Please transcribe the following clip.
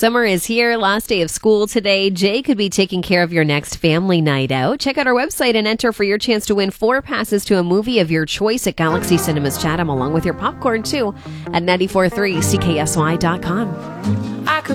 Summer is here. Last day of school today. Jay could be taking care of your next family night out. Check out our website and enter for your chance to win 4 passes to a movie of your choice at Galaxy Cinemas Chatham, along with your popcorn too, at 94.3CKSY.com.